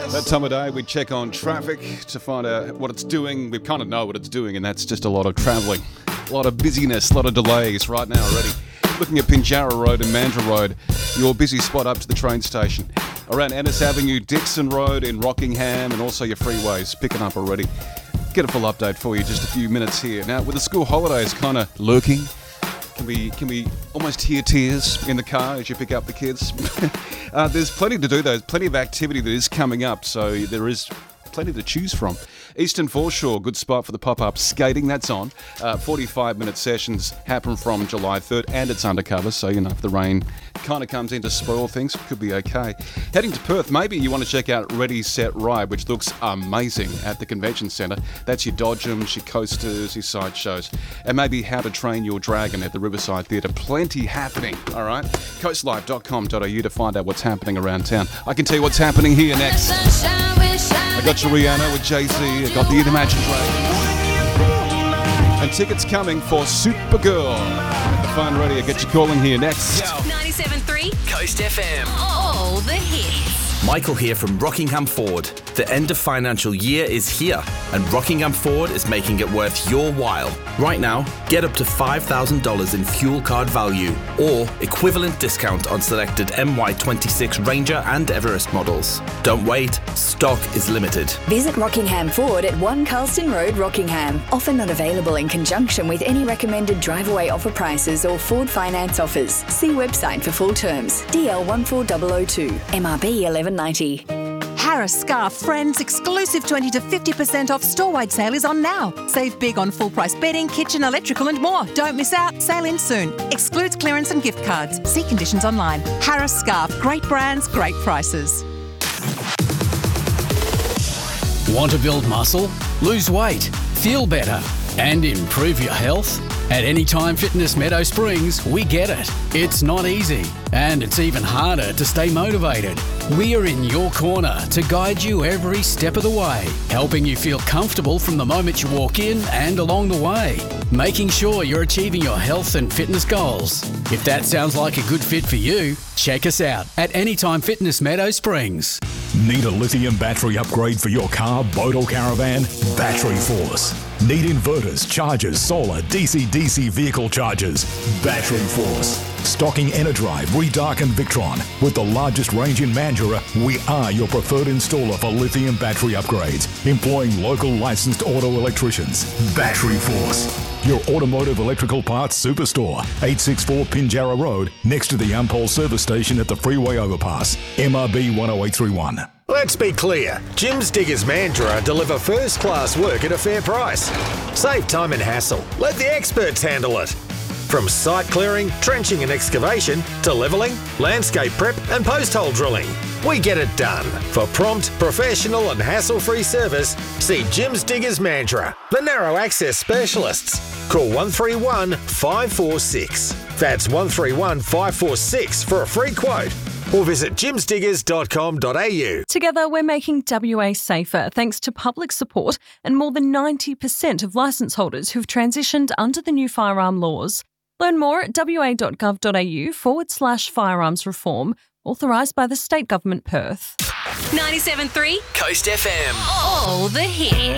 That time of day, we check on traffic to find out what it's doing. We kind of know what it's doing, and that's just a lot of travelling, a lot of busyness, a lot of delays right now already. Looking at Pinjarra Road and Mandurah Road, your busy spot up to the train station. Around Ennis Avenue, Dixon Road in Rockingham, and also your freeways picking up already. Get a full update for you just a few minutes here. Now, with the school holidays kind of lurking, can we almost hear tears in the car as you pick up the kids? There's plenty to do, though. There's plenty of activity that is coming up, so there is plenty to choose from. Eastern Foreshore, good spot for the pop-up skating, that's on. 45-minute sessions happen from July 3rd, and it's undercover, so, if the rain kind of comes in to spoil things, it could be okay. Heading to Perth, maybe you want to check out Ready, Set, Ride, which looks amazing at the convention centre. That's your dodgems, your coasters, your sideshows, and maybe How to Train Your Dragon at the Riverside Theatre. Plenty happening, all right? Coastlife.com.au to find out what's happening around town. I can tell you what's happening here next. I got your Rihanna with Jay-Z, I got the Imagine Dragons. And tickets coming for Supergirl. The Fun Radio, get you calling here next. 97.3 Coast FM. All the hits. Michael here from Rockingham Ford. The end of financial year is here, and Rockingham Ford is making it worth your while. Right now, get up to $5,000 in fuel card value or equivalent discount on selected MY26 Ranger and Everest models. Don't wait, stock is limited. Visit Rockingham Ford at 1 Carlston Road, Rockingham. Offer not available in conjunction with any recommended drive-away offer prices or Ford finance offers. See website for full terms. DL 14002, MRB 1190. Harris Scarf Friends exclusive 20 to 50% off store-wide sale is on now. Save big on full-price bedding, kitchen, electrical and more. Don't miss out. Sale ends soon. Excludes clearance and gift cards. See conditions online. Harris Scarf. Great brands, great prices. Want to build muscle, lose weight, feel better and improve your health? At Anytime Fitness Meadow Springs, we get it. It's not easy, and it's even harder to stay motivated. We are in your corner to guide you every step of the way, helping you feel comfortable from the moment you walk in and along the way, making sure you're achieving your health and fitness goals. If that sounds like a good fit for you, check us out at Anytime Fitness Meadow Springs. Need a lithium battery upgrade for your car, boat or caravan? Battery Force. Need inverters, chargers, solar, DC-DC vehicle chargers? Battery Force. Stocking Enerdrive, Redark and Victron. With the largest range in Mandurah, we are your preferred installer for lithium battery upgrades, employing local licensed auto electricians. Battery Force. Your automotive electrical parts superstore. 864 Pinjarra Road, next to the Umpole service station at the freeway overpass. MRB 10831. Let's be clear. Jim's Diggers Mandurah deliver first-class work at a fair price. Save time and hassle. Let the experts handle it. From site clearing, trenching and excavation to levelling, landscape prep and post-hole drilling. We get it done. For prompt, professional and hassle-free service, see Jim's Diggers Mandurah, the narrow access specialists. Call 131 546. That's 131 546 for a free quote. Or visit jimsdiggers.com.au. Together, we're making WA safer thanks to public support and more than 90% of licence holders who've transitioned under the new firearm laws. Learn more at wa.gov.au/firearms reform, authorised by the State Government Perth. 97.3 Coast FM. All the hits.